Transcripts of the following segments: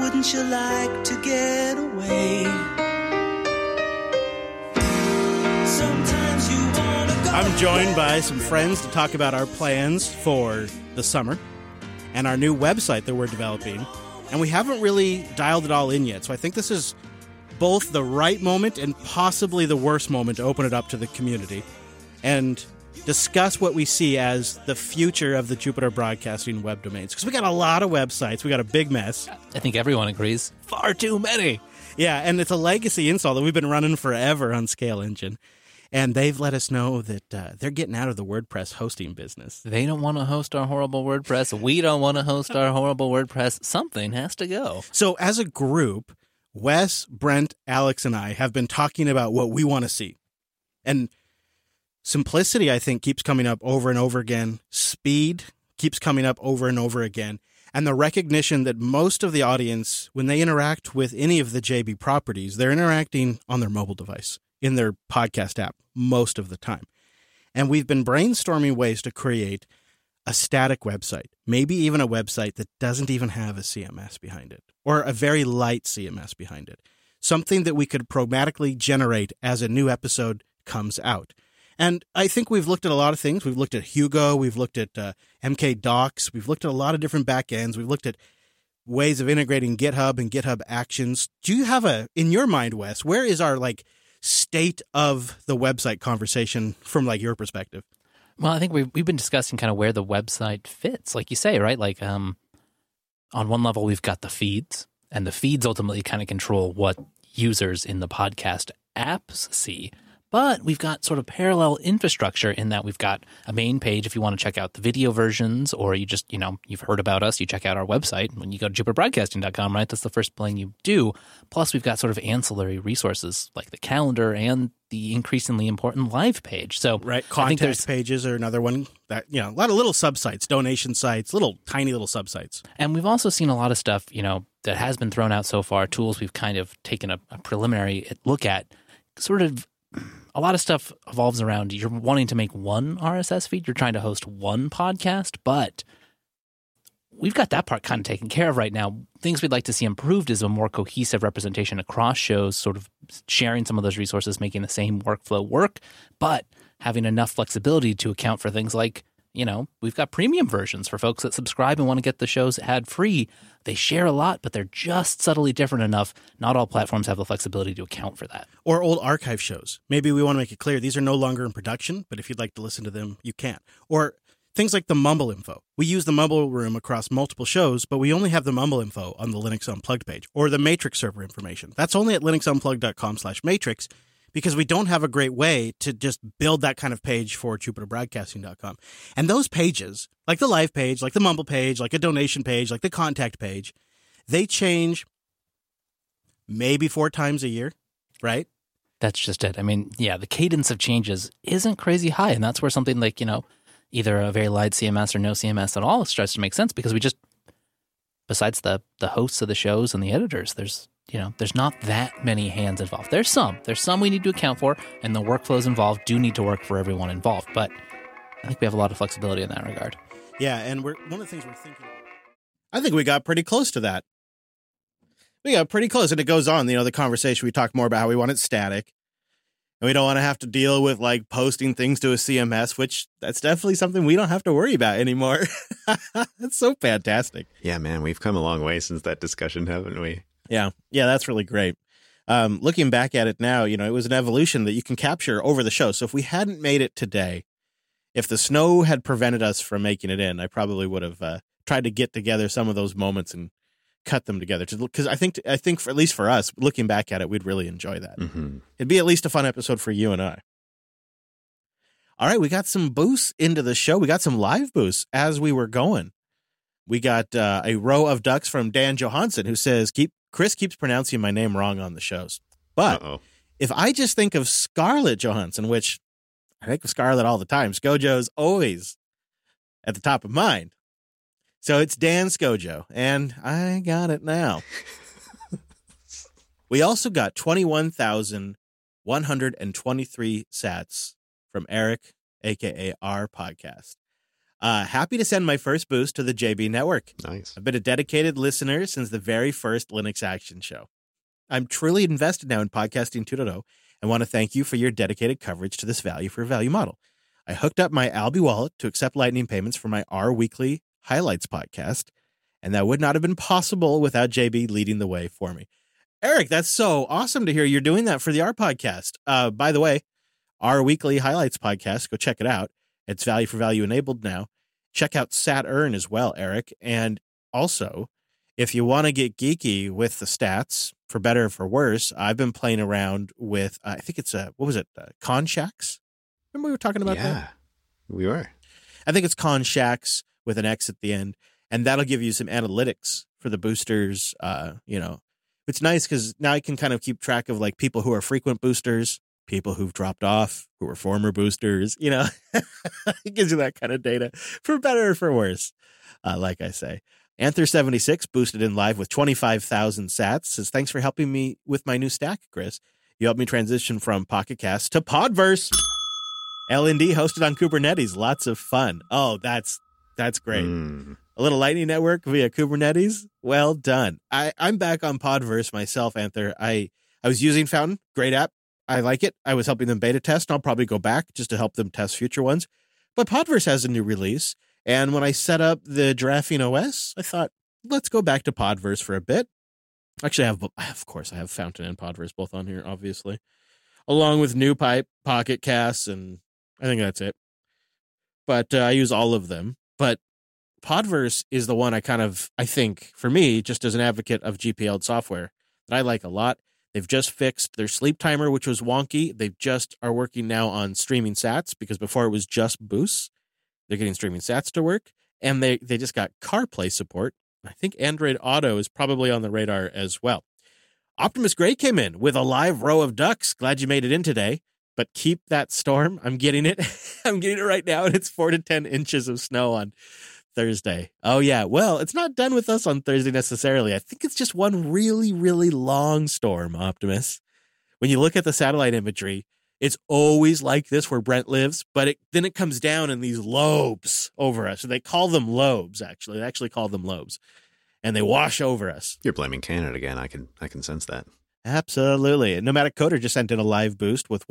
Wouldn't you like to get away? Sometimes you wanna go. I'm joined by some friends to talk about our plans for the summer and our new website that we're developing. And we haven't really dialed it all in yet. So I think this is both the right moment and possibly the worst moment to open it up to the community and discuss what we see as the future of the Jupiter Broadcasting web domains. Because we got a lot of websites. We got a big mess. I think everyone agrees. Far too many. Yeah, and it's a legacy install that we've been running forever on Scale Engine. And they've let us know that they're getting out of the WordPress hosting business. They don't want to host our horrible WordPress. We don't want to host our horrible WordPress. Something has to go. So as a group, Wes, Brent, Alex, and I have been talking about what we want to see. And simplicity, I think, keeps coming up over and over again. Speed keeps coming up over and over again. And the recognition that most of the audience, when they interact with any of the JB properties, they're interacting on their mobile device, in their podcast app, most of the time. And we've been brainstorming ways to create a static website, maybe even a website that doesn't even have a CMS behind it, or a very light CMS behind it. Something that we could programmatically generate as a new episode comes out. And I think we've looked at a lot of things. We've looked at Hugo. We've looked at MK Docs. We've looked at a lot of different backends. We've looked at ways of integrating GitHub and GitHub Actions. Do you have in your mind, Wes, where is our state of the website conversation from your perspective? Well, I think we've been discussing kind of where the website fits, like you say, right? On one level, we've got the feeds, and the feeds ultimately kind of control what users in the podcast apps see. But we've got sort of parallel infrastructure in that we've got a main page if you want to check out the video versions, or you just, you've heard about us, you check out our website. When you go to jupiterbroadcasting.com, right, that's the first thing you do. Plus, we've got sort of ancillary resources like the calendar and the increasingly important live page. So, right, contact pages are another one. That a lot of little subsites, donation sites, tiny little subsites. And we've also seen a lot of stuff, that has been thrown out so far, tools we've kind of taken a preliminary look at, sort of. A lot of stuff evolves around you're wanting to make one RSS feed. You're trying to host one podcast, but we've got that part kind of taken care of right now. Things we'd like to see improved is a more cohesive representation across shows, sort of sharing some of those resources, making the same workflow work, but having enough flexibility to account for things like, we've got premium versions for folks that subscribe and want to get the shows ad-free. They share a lot, but they're just subtly different enough. Not all platforms have the flexibility to account for that. Or old archive shows. Maybe we want to make it clear these are no longer in production, but if you'd like to listen to them, you can. Or things like the Mumble info. We use the Mumble room across multiple shows, but we only have the Mumble info on the Linux Unplugged page. Or the Matrix server information. That's only at linuxunplugged.com/matrix. Because we don't have a great way to just build that kind of page for jupiterbroadcasting.com. And those pages, like the live page, like the Mumble page, like a donation page, like the contact page, they change maybe 4 times a year, right? That's just it. I mean, yeah, the cadence of changes isn't crazy high. And that's where something like, either a very light CMS or no CMS at all starts to make sense because we just, besides the hosts of the shows and the editors, there's not that many hands involved. There's some we need to account for, and the workflows involved do need to work for everyone involved. But I think we have a lot of flexibility in that regard. Yeah, and one of the things we're thinking, I think we got pretty close to that. We got pretty close, and it goes on. The conversation we talk more about how we want it static, and we don't want to have to deal with posting things to a CMS, which that's definitely something we don't have to worry about anymore. That's so fantastic. Yeah, man, we've come a long way since that discussion, haven't we? Yeah, that's really great. Looking back at it now, it was an evolution that you can capture over the show. So if we hadn't made it today, if the snow had prevented us from making it in, I probably would have tried to get together some of those moments and cut them together. Because I think for, at least for us, looking back at it, we'd really enjoy that. Mm-hmm. It'd be at least a fun episode for you and I. All right, we got some boosts into the show. We got some live boosts as we were going. We got a row of ducks from Dan Johansson who says, Chris keeps pronouncing my name wrong on the shows. But if I just think of Scarlett Johansson, which I think of Scarlett all the time, Scojo's always at the top of mind. So it's Dan Scojo, and I got it now. We also got 21,123 sats from Eric, a.k.a. our podcast. Happy to send my first boost to the JB Network. Nice. I've been a dedicated listener since the very first Linux Action Show. I'm truly invested now in Podcasting 2.0 and want to thank you for your dedicated coverage to this value for value model. I hooked up my Alby wallet to accept Lightning payments for my R Weekly Highlights podcast, and that would not have been possible without JB leading the way for me. Eric, that's so awesome to hear you're doing that for the R podcast. By the way, our Weekly Highlights podcast, go check it out. It's value for value enabled now. Check out Saturn as well, Eric. And also, if you want to get geeky with the stats, for better or for worse, I've been playing around with, I think it's, Conshacks? Remember we were talking about that? Yeah, we were. I think it's Conshacks with an X at the end. And that'll give you some analytics for the boosters. It's nice because now I can kind of keep track of like people who are frequent boosters, people who've dropped off, who are former boosters, it gives you that kind of data for better or for worse. Like I say, Anther76 boosted in live with 25,000 sats. Says, thanks for helping me with my new stack, Chris. You helped me transition from Pocket Cast to Podverse. LND hosted on Kubernetes. Lots of fun. Oh, that's great. A little Lightning Network via Kubernetes. Well done. I'm back on Podverse myself, Anther. I was using Fountain. Great app. I like it. I was helping them beta test, and I'll probably go back just to help them test future ones. But Podverse has a new release, and when I set up the Giraffing OS, I thought, let's go back to Podverse for a bit. Actually, I have Fountain and Podverse both on here, obviously, along with NewPipe, Pocket Casts, and I think that's it. But I use all of them. But Podverse is the one I think, for me, just as an advocate of GPL software, that I like a lot. They've just fixed their sleep timer, which was wonky. They just are working now on streaming sats because before it was just boosts. They're getting streaming sats to work. And they just got CarPlay support. I think Android Auto is probably on the radar as well. Optimus Gray came in with a live row of ducks. Glad you made it in today. But keep that storm. I'm getting it. I'm getting it right now. And it's 4 to 10 inches of snow on Thursday. Oh, yeah. Well, it's not done with us on Thursday necessarily. I think it's just one really, really long storm, Optimus. When you look at the satellite imagery, it's always like this where Brent lives, but then it comes down in these lobes over us. So they call them lobes, actually. They actually call them lobes. And they wash over us. You're blaming Canada again. I can sense that. Absolutely. Nomadic Coder just sent in a live boost with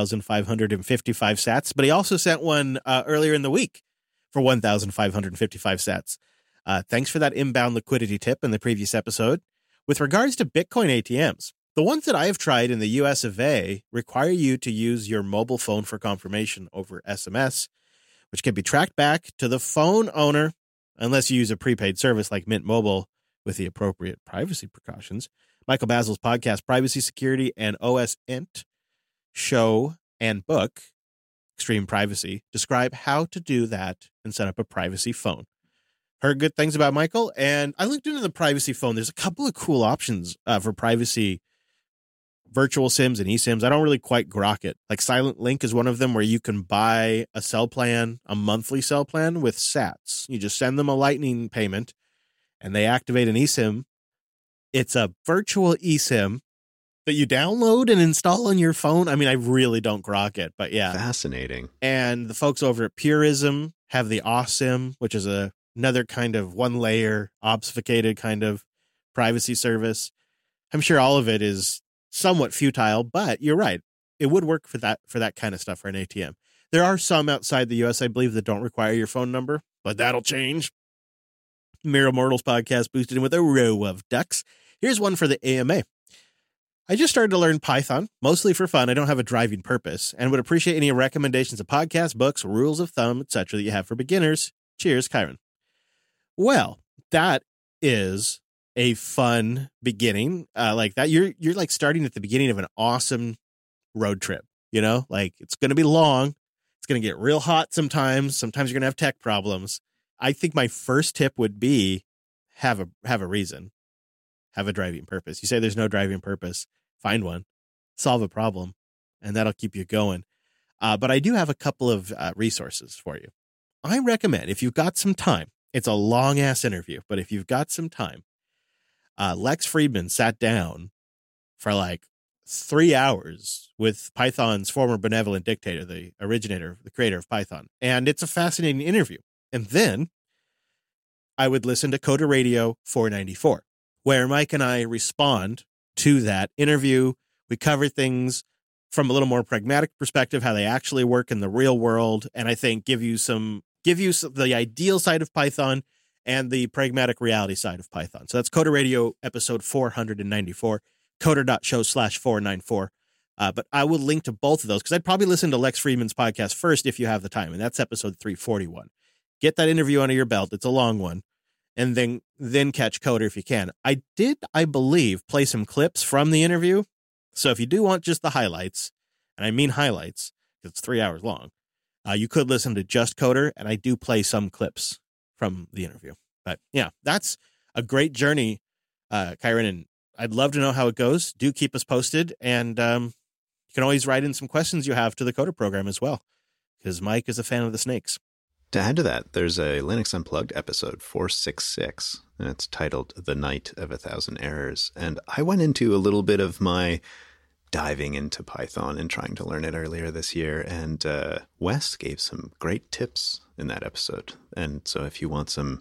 1,555 sats, but he also sent one earlier in the week for 1,555 sats. Thanks for that inbound liquidity tip in the previous episode. With regards to Bitcoin ATMs, the ones that I have tried in the US of A require you to use your mobile phone for confirmation over SMS, which can be tracked back to the phone owner unless you use a prepaid service like Mint Mobile with the appropriate privacy precautions. Michael Basil's podcast, Privacy, Security, and OS Int show and book, Extreme Privacy, describe how to do that and set up a privacy phone. Heard good things about Michael, and I looked into the privacy phone. There's a couple of cool options for privacy, virtual SIMs and eSIMs. I don't really quite grok it. Like Silent Link is one of them where you can buy a cell plan, a monthly cell plan with sats. You just send them a Lightning payment, and they activate an eSIM. It's a virtual eSIM that you download and install on your phone. I mean, I really don't grok it, but yeah. Fascinating. And the folks over at Purism have the OSIM, which is another kind of one-layer, obfuscated kind of privacy service. I'm sure all of it is somewhat futile, but you're right. It would work for that kind of stuff for an ATM. There are some outside the U.S., I believe, that don't require your phone number, but that'll change. Mere Mortals podcast boosted in with a row of ducks. Here's one for the AMA. I just started to learn Python, mostly for fun. I don't have a driving purpose, and would appreciate any recommendations of podcasts, books, rules of thumb, etc. that you have for beginners. Cheers, Kyron. Well, that is a fun beginning. Like that, you're like starting at the beginning of an awesome road trip. Like it's going to be long. It's going to get real hot sometimes. Sometimes you're going to have tech problems. I think my first tip would be have a reason. Have a driving purpose. You say there's no driving purpose, find one, solve a problem, and that'll keep you going. But I do have a couple of resources for you. I recommend, if you've got some time, it's a long ass interview, but if you've got some time, Lex Friedman sat down for like 3 hours with Python's former benevolent dictator, the originator, the creator of Python. And it's a fascinating interview. And then I would listen to Coder Radio 494, where Mike and I respond to that interview. We cover things from a little more pragmatic perspective, how they actually work in the real world, and I think give you the ideal side of Python and the pragmatic reality side of Python. So that's Coder Radio episode 494, coder.show/494. But I will link to both of those because I'd probably listen to Lex Friedman's podcast first if you have the time, and that's episode 341. Get that interview under your belt. It's a long one. And then catch Coder if you can. I did, I believe, play some clips from the interview. So if you do want just the highlights, and I mean highlights, because it's 3 hours long, you could listen to just Coder, and I do play some clips from the interview. But yeah, that's a great journey, Kyron, and I'd love to know how it goes. Do keep us posted, and you can always write in some questions you have to the Coder program as well, because Mike is a fan of the snakes. To add to that, there's a Linux Unplugged episode 466, and it's titled The Night of 1,000 Errors. And I went into a little bit of my diving into Python and trying to learn it earlier this year. And Wes gave some great tips in that episode. And so if you want some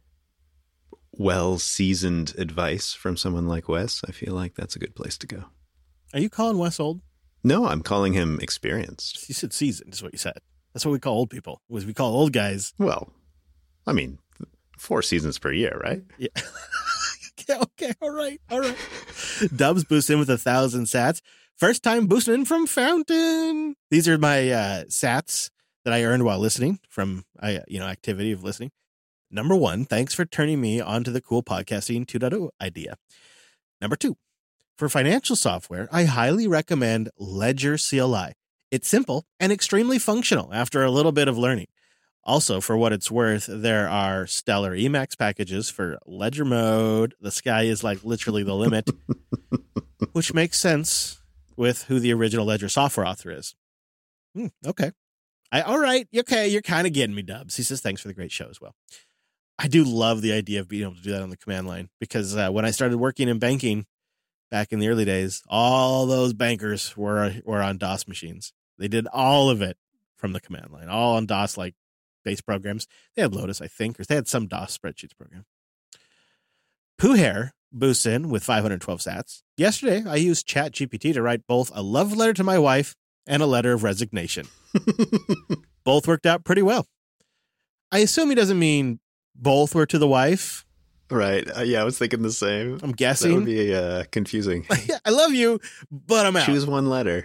well-seasoned advice from someone like Wes, I feel like that's a good place to go. Are you calling Wes old? No, I'm calling him experienced. You said seasoned is what you said. That's what we call old people. We call old guys. Well, I mean, 4 seasons per year, right? Yeah. Okay. All right. Dubs boost in with 1,000 sats. First time boosting in from Fountain. These are my sats that I earned while listening from activity of listening. Number 1, thanks for turning me onto the cool podcasting 2.0 idea. Number 2, for financial software, I highly recommend Ledger CLI. It's simple and extremely functional after a little bit of learning. Also, for what it's worth, there are stellar Emacs packages for Ledger mode. The sky is like literally the limit, which makes sense with who the original Ledger software author is. Okay. All right. Okay. You're kind of getting me, Dubs. He says, thanks for the great show as well. I do love the idea of being able to do that on the command line because when I started working in banking back in the early days, all those bankers were on DOS machines. They did all of it from the command line, all on DOS like base programs. They had Lotus, I think, or they had some DOS spreadsheets program. Pooh Hair boosts in with 512 sats. Yesterday, I used ChatGPT to write both a love letter to my wife and a letter of resignation. Both worked out pretty well. I assume he doesn't mean both were to the wife. Right. Yeah, I was thinking the same. I'm guessing. That would be confusing. I love you, but I'm out. Choose one letter.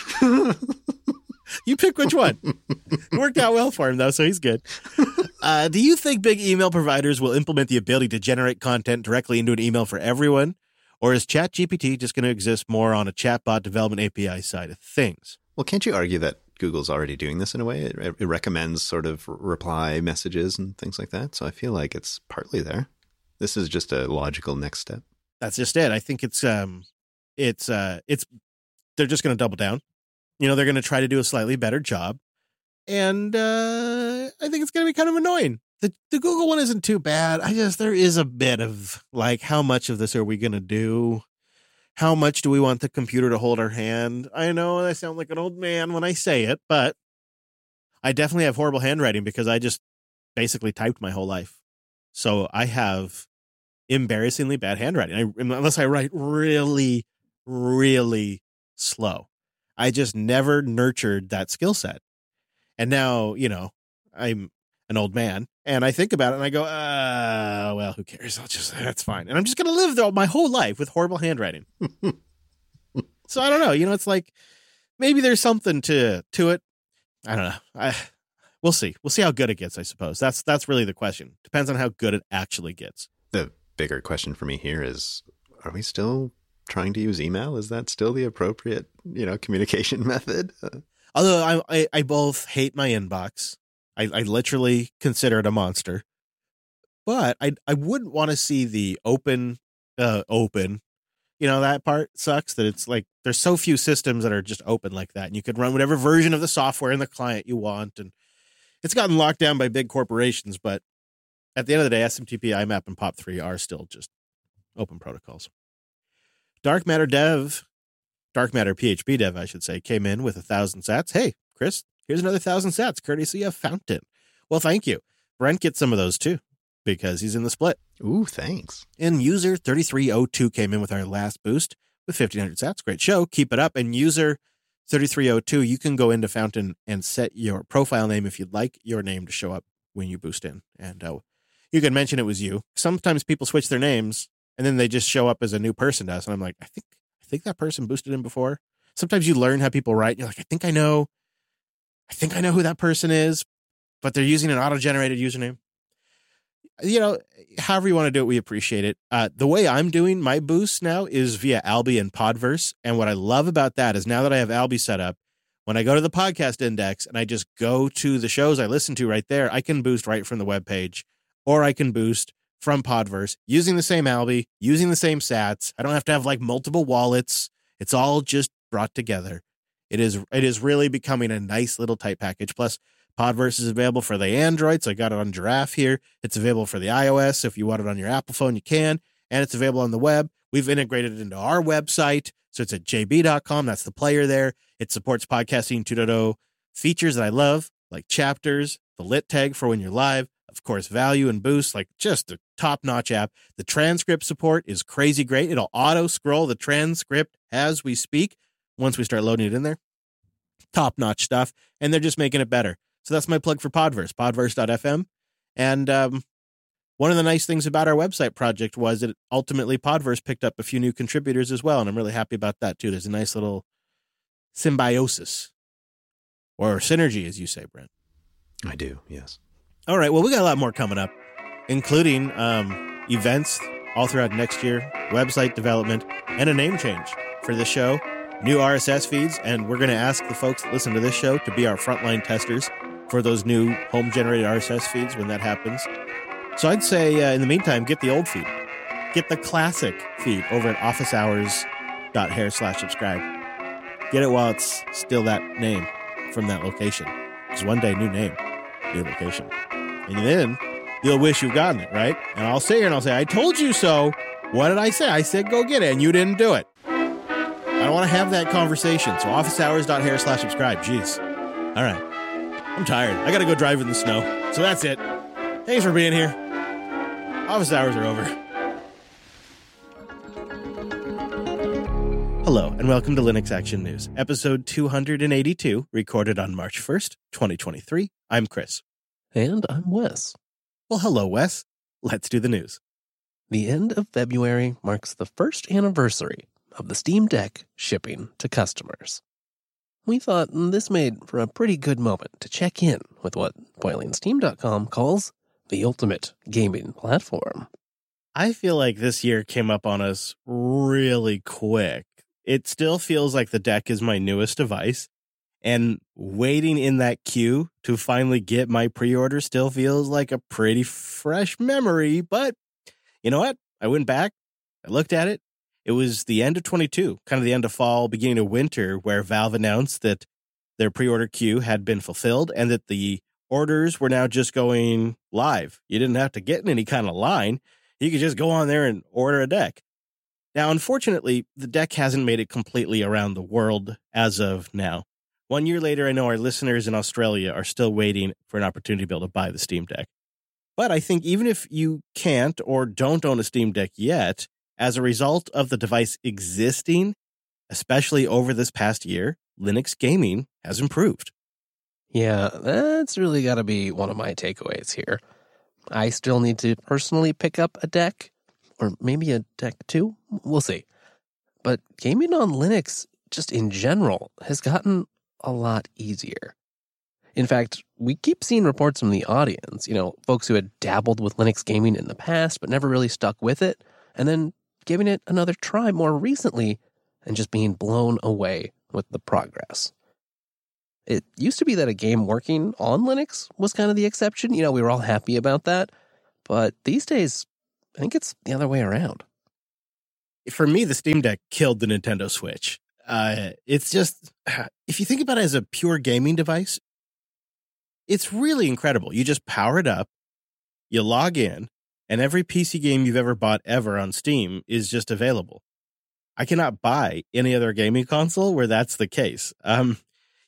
You pick which one. It worked out well for him, though, so he's good. Do you think big email providers will implement the ability to generate content directly into an email for everyone? Or is ChatGPT just going to exist more on a chatbot development API side of things? Well, can't you argue that Google's already doing this in a way? It recommends sort of reply messages and things like that. So I feel like it's partly there. This is just a logical next step. That's just it. I think they're just going to double down. You know, they're going to try to do a slightly better job. And I think it's going to be kind of annoying. The Google one isn't too bad. There is a bit of like, how much of this are we going to do? How much do we want the computer to hold our hand? I know I sound like an old man when I say it, but I definitely have horrible handwriting because I just basically typed my whole life. So I have embarrassingly bad handwriting. Unless I write really, really slow. I just never nurtured that skill set. And now, I'm an old man and I think about it and I go, well, who cares? That's fine. And I'm just going to live my whole life with horrible handwriting. So I don't know. It's like, maybe there's something to it. I don't know. We'll see. We'll see how good it gets, I suppose. That's really the question. Depends on how good it actually gets. The bigger question for me here is, are we still trying to use email? Is that still the appropriate, communication method? Although I both hate my inbox. I literally consider it a monster. But I wouldn't want to see the open. That part sucks, that it's like there's so few systems that are just open like that. And you could run whatever version of the software in the client you want. And it's gotten locked down by big corporations. But at the end of the day, SMTP, IMAP, and POP3 are still just open protocols. Dark Matter PHP Dev, I should say, came in with 1,000 sats. Hey, Chris, here's another 1,000 sats, courtesy of Fountain. Well, thank you. Brent gets some of those too because he's in the split. Ooh, thanks. And user 3302 came in with our last boost with 1,500 sats. Great show. Keep it up. And user 3302, you can go into Fountain and set your profile name if you'd like your name to show up when you boost in. And you can mention it was you. Sometimes people switch their names and then they just show up as a new person to us. And I'm like, I think that person boosted in before. Sometimes you learn how people write. And you're like, I think I know who that person is, but they're using an auto-generated username. You know, however you want to do it, we appreciate it. The way I'm doing my boosts now is via Alby and Podverse. And what I love about that is now that I have Alby set up, when I go to the podcast index and I just go to the shows I listen to right there, I can boost right from the webpage, or I can boost from Podverse using the same Alby, using the same sats. I don't have to have like multiple wallets. It's all just brought together. It is really becoming a nice little tight package. Plus, Podverse is available for the Android, so I got it on Giraffe here. It's available for the iOS. So if you want it on your Apple phone, you can. And it's available on the web. We've integrated it into our website. So it's at jb.com. That's the player there. It supports Podcasting 2.0 features that I love, like chapters, the lit tag for when you're live, of course, value and boost, like just a top-notch app. The transcript support is crazy great. It'll auto-scroll the transcript as we speak once we start loading it in there. Top-notch stuff. And they're just making it better. So that's my plug for Podverse, podverse.fm. And one of the nice things about our website project was that ultimately Podverse picked up a few new contributors as well, and I'm really happy about that too. There's a nice little symbiosis, or synergy, as you say, Brent. I do, yes. All right, well, we got a lot more coming up, including events all throughout next year, website development, and a name change for the show, new RSS feeds, and we're going to ask the folks that listen to this show to be our frontline testers for those new home-generated RSS feeds when that happens. So I'd say, in the meantime, get the old feed. Get the classic feed over at officehours.hair/subscribe. Get it while it's still that name from that location. Because one day, new name, new location. And then you'll wish you've gotten it, right? And I'll sit here and I'll say, I told you so. What did I say? I said go get it, and you didn't do it. I don't want to have that conversation. So officehours.hair/subscribe. Jeez. All right. I'm tired. I got to go drive in the snow. So that's it. Thanks for being here. Office hours are over. Hello, and welcome to Linux Action News, episode 282, recorded on March 1st, 2023. I'm Chris. And I'm Wes. Well, hello, Wes. Let's do the news. The end of February marks the first anniversary of the Steam Deck shipping to customers. We thought this made for a pretty good moment to check in with what BoilingSteam.com calls the ultimate gaming platform. I feel like this year came up on us really quick. It still feels like the Deck is my newest device, and waiting in that queue to finally get my pre-order still feels like a pretty fresh memory. But you know what? I went back, I looked at it. It was the end of 22, kind of the end of fall, beginning of winter, where Valve announced that their pre-order queue had been fulfilled and that the orders were now just going live. You didn't have to get in any kind of line. You could just go on there and order a Deck. Now, unfortunately, the Deck hasn't made it completely around the world as of now. 1 year later, I know our listeners in Australia are still waiting for an opportunity to be able to buy the Steam Deck. But I think even if you can't or don't own a Steam Deck yet, as a result of the device existing, especially over this past year, Linux gaming has improved. Yeah, that's really got to be one of my takeaways here. I still need to personally pick up a Deck, or maybe a Deck 2. We'll see. But gaming on Linux, just in general, has gotten a lot easier. In fact, we keep seeing reports from the audience, folks who had dabbled with Linux gaming in the past but never really stuck with it, and then giving it another try more recently and just being blown away with the progress. It used to be that a game working on Linux was kind of the exception. We were all happy about that. But these days, I think it's the other way around. For me, the Steam Deck killed the Nintendo Switch. It's just, if you think about it as a pure gaming device, it's really incredible. You just power it up, you log in, and every PC game you've ever bought ever on Steam is just available. I cannot buy any other gaming console where that's the case.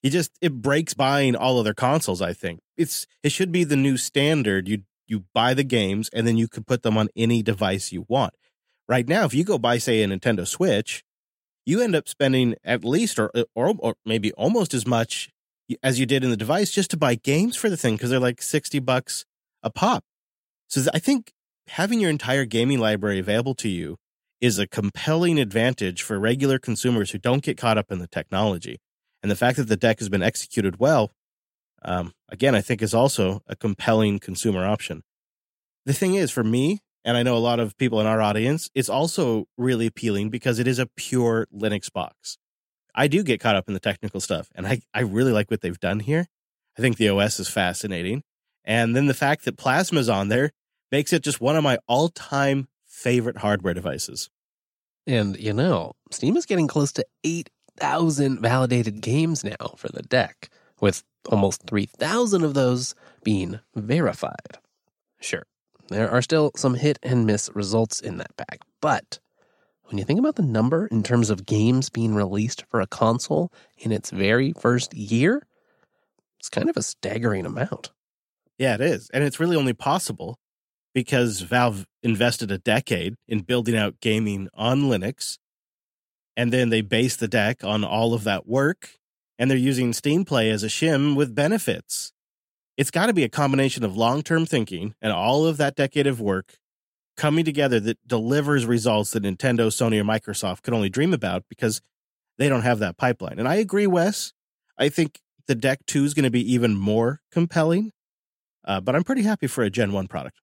it breaks buying all other consoles, I think. It should be the new standard. You buy the games and then you can put them on any device you want. Right now, if you go buy, say, a Nintendo Switch, you end up spending at least or maybe almost as much as you did in the device just to buy games for the thing, because they're like $60 a pop. So I think having your entire gaming library available to you is a compelling advantage for regular consumers who don't get caught up in the technology. And the fact that the deck has been executed well, again, I think is also a compelling consumer option. The thing is, for me, and I know a lot of people in our audience, it's also really appealing because it is a pure Linux box. I do get caught up in the technical stuff, and I really like what they've done here. I think the OS is fascinating. And then the fact that Plasma's on there makes it just one of my all-time favorite hardware devices. And, Steam is getting close to 8,000 validated games now for the deck, with almost 3,000 of those being verified. Sure, there are still some hit and miss results in that pack, but when you think about the number in terms of games being released for a console in its very first year, it's kind of a staggering amount. Yeah, it is. And it's really only possible because Valve invested a decade in building out gaming on Linux, and then they base the deck on all of that work, and they're using Steam Play as a shim with benefits. It's got to be a combination of long-term thinking and all of that decade of work coming together that delivers results that Nintendo, Sony, or Microsoft could only dream about because they don't have that pipeline. And I agree, Wes. I think the Deck 2 is going to be even more compelling, but I'm pretty happy for a Gen 1 product.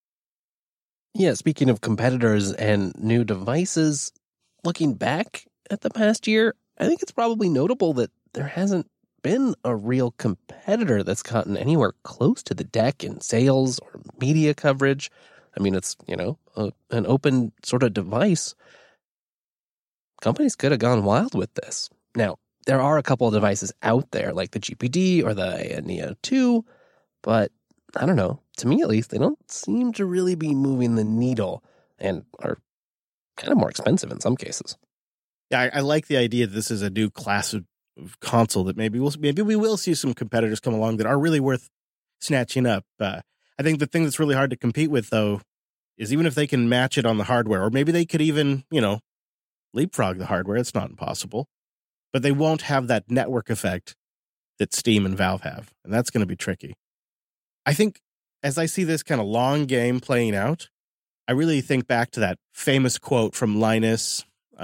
Yeah, speaking of competitors and new devices, looking back at the past year, I think it's probably notable that there hasn't been a real competitor that's gotten anywhere close to the deck in sales or media coverage. I mean, it's, an open sort of device. Companies could have gone wild with this. Now, there are a couple of devices out there, like the GPD or the Neo 2, but I don't know. To me, at least, they don't seem to really be moving the needle and are kind of more expensive in some cases. Yeah, I like the idea that this is a new class of console that maybe we will see some competitors come along that are really worth snatching up. I think the thing that's really hard to compete with, though, is even if they can match it on the hardware, or maybe they could even, leapfrog the hardware. It's not impossible. But they won't have that network effect that Steam and Valve have, and that's going to be tricky. I think as I see this kind of long game playing out, I really think back to that famous quote from Linus.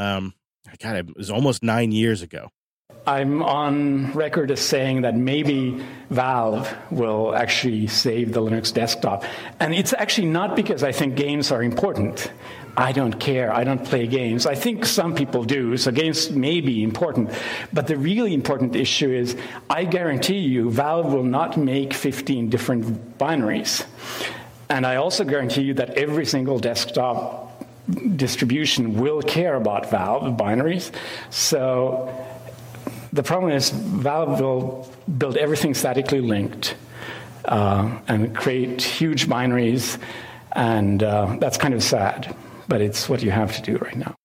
It was almost 9 years ago. I'm on record as saying that maybe Valve will actually save the Linux desktop. And it's actually not because I think games are important. I don't care. I don't play games. I think some people do, so games may be important. But the really important issue is, I guarantee you, Valve will not make 15 different binaries. And I also guarantee you that every single desktop distribution will care about Valve binaries. So the problem is Valve will build everything statically linked and create huge binaries, and that's kind of sad, but it's what you have to do right now.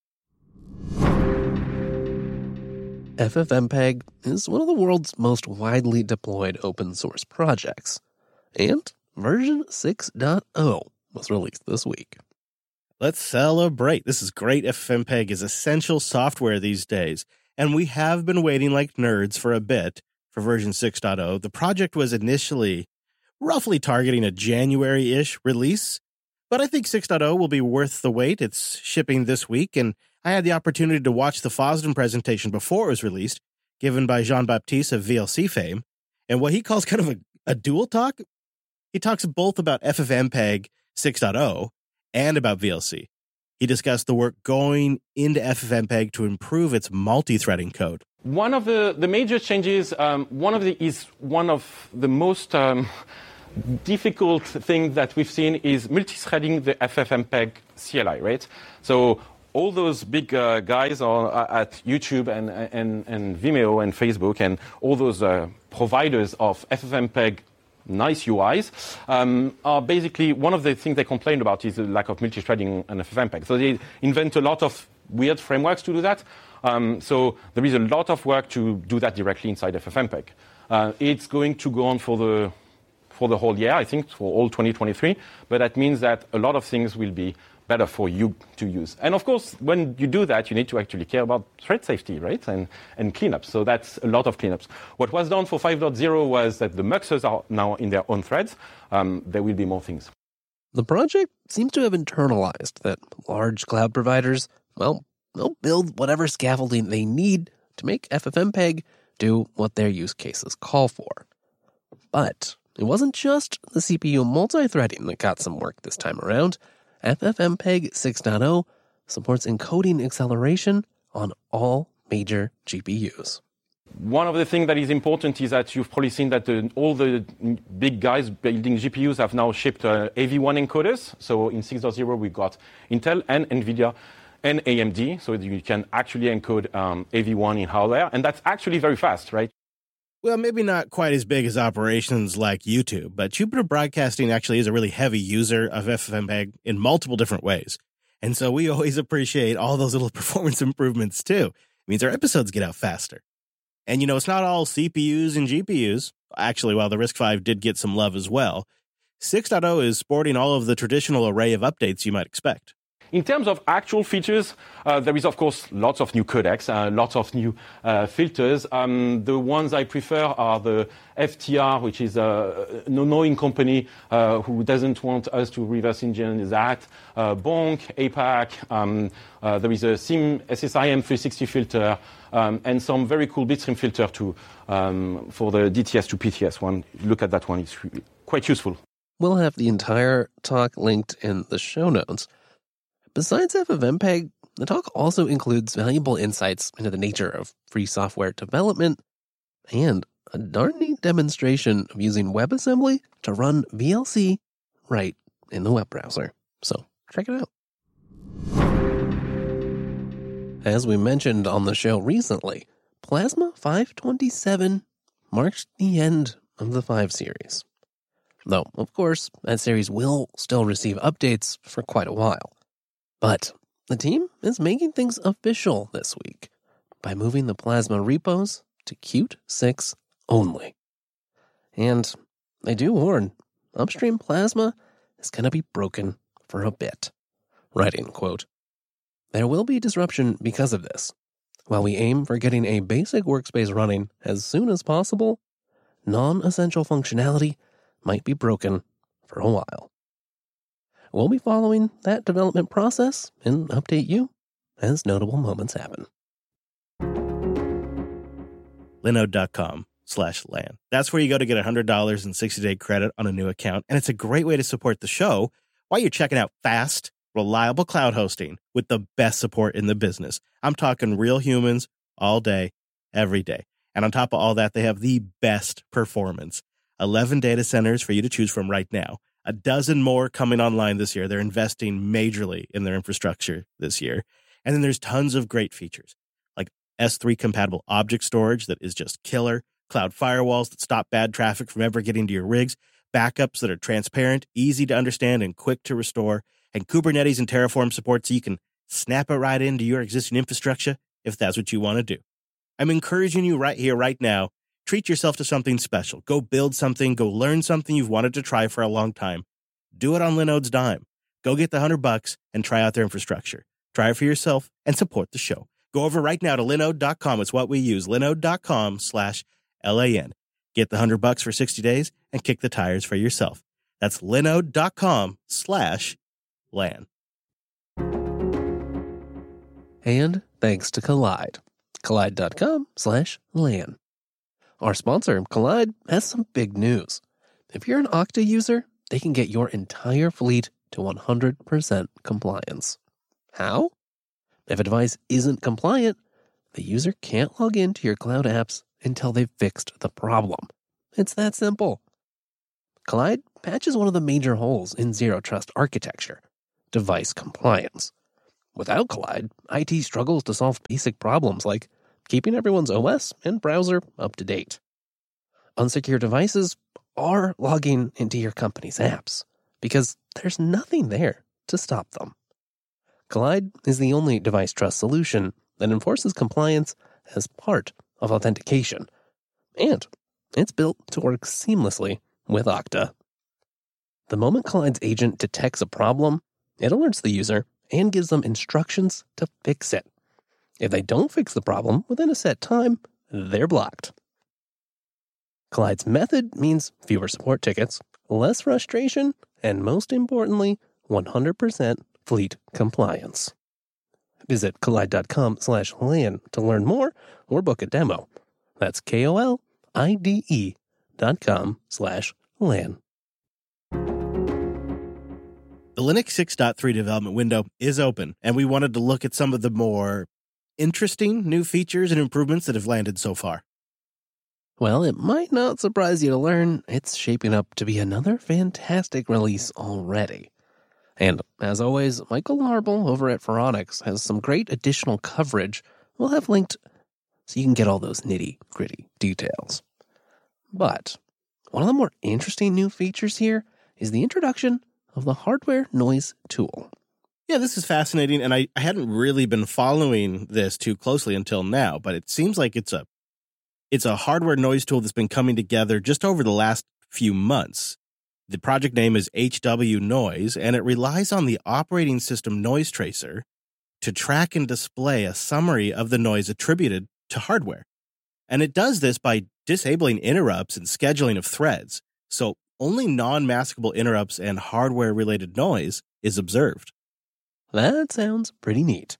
FFmpeg is one of the world's most widely deployed open source projects, and version 6.0 was released this week. Let's celebrate. This is great. FFmpeg is essential software these days. And we have been waiting like nerds for a bit for version 6.0. The project was initially roughly targeting a January-ish release, but I think 6.0 will be worth the wait. It's shipping this week, and I had the opportunity to watch the Fosden presentation before it was released, given by Jean-Baptiste of VLC fame, and what he calls kind of a dual talk. He talks both about FFmpeg 6.0 and about VLC. He discussed the work going into FFmpeg to improve its multi-threading code. One of the major changes, one of the most difficult things that we've seen is multi-threading the FFmpeg CLI, right? So all those big guys at YouTube and Vimeo and Facebook and all those providers of FFmpeg nice UIs are basically, one of the things they complain about is the lack of multi-threading on FFmpeg. So they invent a lot of weird frameworks to do that. So there is a lot of work to do that directly inside FFmpeg. It's going to go on for the whole year, I think, for all 2023. But that means that a lot of things will be better for you to use. And of course, when you do that, you need to actually care about thread safety, right? And cleanups. So that's a lot of cleanups. What was done for 5.0 was that the muxes are now in their own threads. There will be more things. The project seems to have internalized that large cloud providers, well, they'll build whatever scaffolding they need to make FFmpeg do what their use cases call for. But it wasn't just the CPU multi-threading that got some work this time around. FFmpeg 6.0 supports encoding acceleration on all major GPUs. One of the things that is important is that you've probably seen that all the big guys building GPUs have now shipped AV1 encoders. So in 6.0, we got Intel and NVIDIA and AMD. So you can actually encode AV1 in hardware. And that's actually very fast, right? Well, maybe not quite as big as operations like YouTube, but Jupiter Broadcasting actually is a really heavy user of FFmpeg in multiple different ways. And so we always appreciate all those little performance improvements too. It means our episodes get out faster. And it's not all CPUs and GPUs. Actually, while the RISC-V did get some love as well, 6.0 is sporting all of the traditional array of updates you might expect. In terms of actual features, there is, of course, lots of new codecs, lots of new filters. The ones I prefer are the FTR, which is a knowing company who doesn't want us to reverse engineer that. Bonk, APAC, there is a SIM SSIM 360 filter, and some very cool bitstream filter for the DTS to PTS one. Look at that one, it's quite useful. We'll have the entire talk linked in the show notes. Besides FFmpeg, the talk also includes valuable insights into the nature of free software development and a darn neat demonstration of using WebAssembly to run VLC right in the web browser. So check it out. As we mentioned on the show recently, Plasma 527 marked the end of the 5 series. Though, of course, that series will still receive updates for quite a while. But the team is making things official this week by moving the Plasma repos to Qt 6 only. And they do warn, upstream Plasma is going to be broken for a bit. Writing, quote, "There will be disruption because of this. While we aim for getting a basic workspace running as soon as possible, non-essential functionality might be broken for a while. We'll be following that development process and update you as notable moments happen." Linode.com/LAN. That's where you go to get $100 in 60-day credit on a new account, and it's a great way to support the show while you're checking out fast, reliable cloud hosting with the best support in the business. I'm talking real humans all day, every day. And on top of all that, they have the best performance. 11 data centers for you to choose from right now. A dozen more coming online this year. They're investing majorly in their infrastructure this year. And then there's tons of great features like S3 compatible object storage that is just killer, cloud firewalls that stop bad traffic from ever getting to your rigs, backups that are transparent, easy to understand, and quick to restore, and Kubernetes and Terraform support so you can snap it right into your existing infrastructure if that's what you want to do. I'm encouraging you right here, right now. Treat yourself to something special. Go build something. Go learn something you've wanted to try for a long time. Do it on Linode's dime. Go get the $100 and try out their infrastructure. Try it for yourself and support the show. Go over right now to Linode.com. It's what we use. Linode.com/LAN. Get the $100 for 60 days and kick the tires for yourself. That's Linode.com/LAN. And thanks to Collide. Collide.com/LAN. Our sponsor, Collide, has some big news. If you're an Okta user, they can get your entire fleet to 100% compliance. How? If a device isn't compliant, the user can't log into your cloud apps until they've fixed the problem. It's that simple. Collide patches one of the major holes in Zero Trust architecture, device compliance. Without Collide, IT struggles to solve basic problems like keeping everyone's OS and browser up to date. Unsecure devices are logging into your company's apps because there's nothing there to stop them. Kolide is the only device trust solution that enforces compliance as part of authentication. And it's built to work seamlessly with Okta. The moment Kolide's agent detects a problem, it alerts the user and gives them instructions to fix it. If they don't fix the problem within a set time, they're blocked. Kolide's method means fewer support tickets, less frustration, and most importantly, 100% fleet compliance. Visit kolide.com/LAN to learn more or book a demo. That's KOLIDE.com/LAN. The Linux 6.3 development window is open, and we wanted to look at some of the more interesting new features and improvements that have landed so far. Well, it might not surprise you to learn it's shaping up to be another fantastic release already. And as always, Michael Larble over at Phoronix has some great additional coverage we'll have linked so you can get all those nitty-gritty details. But one of the more interesting new features here is the introduction of the hardware noise tool. Yeah, this is fascinating, and I hadn't really been following this too closely until now, but it seems like it's a hardware noise tool that's been coming together just over the last few months. The project name is HW Noise, and it relies on the operating system noise tracer to track and display a summary of the noise attributed to hardware. And it does this by disabling interrupts and scheduling of threads, so only non-maskable interrupts and hardware-related noise is observed. That sounds pretty neat.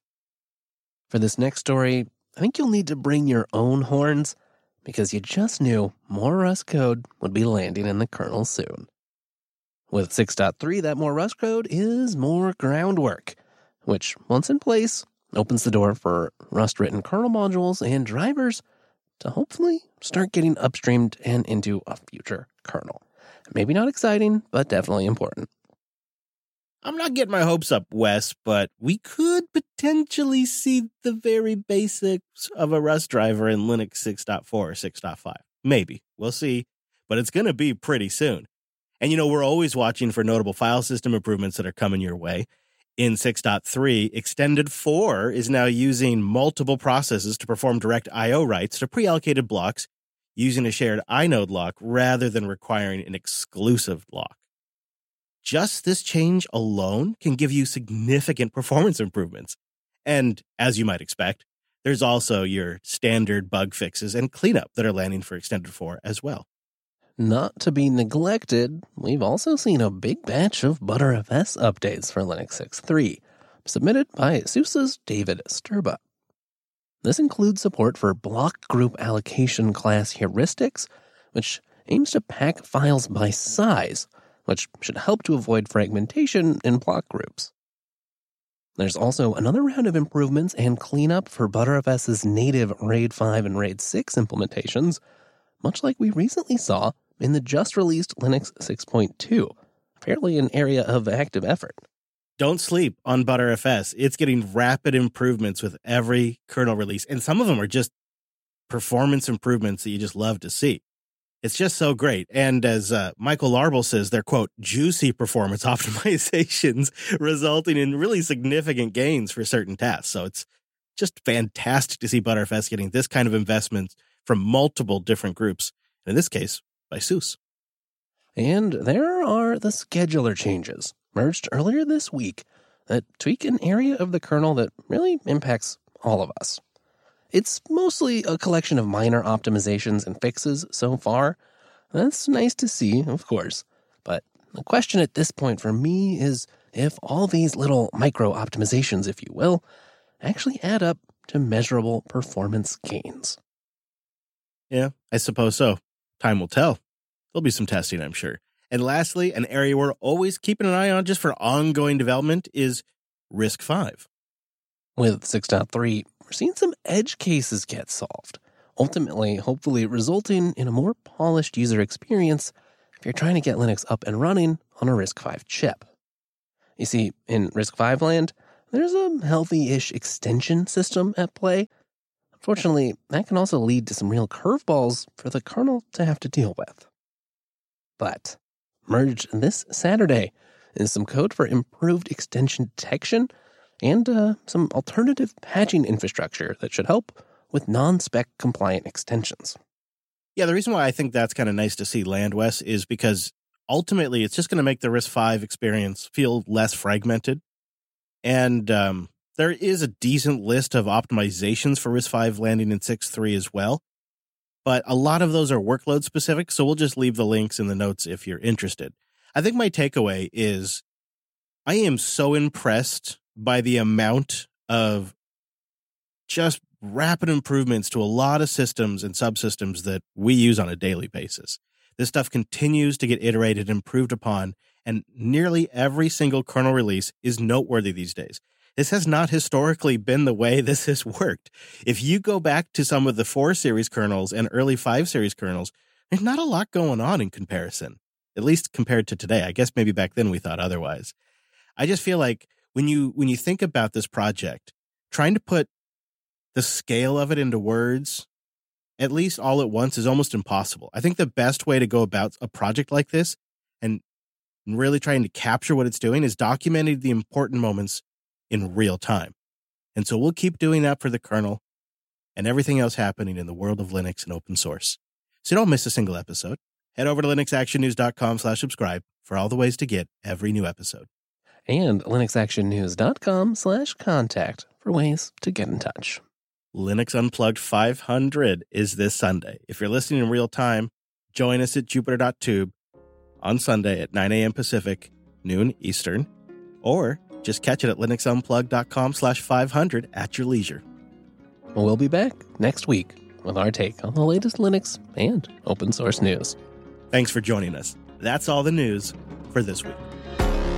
For this next story, I think you'll need to bring your own horns because you just knew more Rust code would be landing in the kernel soon. With 6.3, that more Rust code is more groundwork, which, once in place, opens the door for Rust-written kernel modules and drivers to hopefully start getting upstreamed and into a future kernel. Maybe not exciting, but definitely important. I'm not getting my hopes up, Wes, but we could potentially see the very basics of a Rust driver in Linux 6.4 or 6.5. Maybe. We'll see. But it's going to be pretty soon. And, we're always watching for notable file system improvements that are coming your way. In 6.3, Extended 4 is now using multiple processes to perform direct I.O. writes to pre-allocated blocks using a shared inode lock rather than requiring an exclusive lock. Just this change alone can give you significant performance improvements. And as you might expect, there's also your standard bug fixes and cleanup that are landing for Extended 4 as well. Not to be neglected, we've also seen a big batch of ButterFS updates for Linux 6.3, submitted by SUSE's David Sturba. This includes support for block group allocation class heuristics, which aims to pack files by size, which should help to avoid fragmentation in block groups. There's also another round of improvements and cleanup for ButterFS's native RAID 5 and RAID 6 implementations, much like we recently saw in the just-released Linux 6.2, apparently an area of active effort. Don't sleep on ButterFS. It's getting rapid improvements with every kernel release, and some of them are just performance improvements that you just love to see. It's just so great. And as Michael Larble says, they're, quote, juicy performance optimizations resulting in really significant gains for certain tasks. So it's just fantastic to see ButterFS getting this kind of investment from multiple different groups, and in this case, by SUSE. And there are the scheduler changes, merged earlier this week, that tweak an area of the kernel that really impacts all of us. It's mostly a collection of minor optimizations and fixes so far. That's nice to see, of course. But the question at this point for me is if all these little micro optimizations, if you will, actually add up to measurable performance gains. Yeah, I suppose so. Time will tell. There'll be some testing, I'm sure. And lastly, an area we're always keeping an eye on just for ongoing development is RISC-V. With 6.3, we're seeing some edge cases get solved, ultimately, hopefully resulting in a more polished user experience if you're trying to get Linux up and running on a RISC-V chip. You see, in RISC-V land, there's a healthy-ish extension system at play. Unfortunately, that can also lead to some real curveballs for the kernel to have to deal with. But merged this Saturday is some code for improved extension detection and some alternative patching infrastructure that should help with non-spec compliant extensions. Yeah, the reason why I think that's kind of nice to see land, Wes, is because ultimately it's just going to make the RISC-V experience feel less fragmented. And there is a decent list of optimizations for RISC-V landing in 6.3 as well. But a lot of those are workload specific, so we'll just leave the links in the notes if you're interested. I think my takeaway is I am so impressed by the amount of just rapid improvements to a lot of systems and subsystems that we use on a daily basis. This stuff continues to get iterated and improved upon, and nearly every single kernel release is noteworthy these days. This has not historically been the way this has worked. If you go back to some of the 4 series kernels and early 5 series kernels, there's not a lot going on in comparison, at least compared to today. I guess maybe back then we thought otherwise. I just feel like when you think about this project, trying to put the scale of it into words, at least all at once, is almost impossible. I think the best way to go about a project like this and really trying to capture what it's doing is documenting the important moments in real time. And so we'll keep doing that for the kernel and everything else happening in the world of Linux and open source. So don't miss a single episode. Head over to linuxactionnews.com/subscribe for all the ways to get every new episode. And linuxactionnews.com/contact for ways to get in touch. Linux Unplugged 500 is this Sunday. If you're listening in real time, join us at Jupiter.tube on Sunday at 9 a.m. Pacific, noon Eastern, or just catch it at linuxunplugged.com/500 at your leisure. We'll be back next week with our take on the latest Linux and open source news. Thanks for joining us. That's all the news for this week.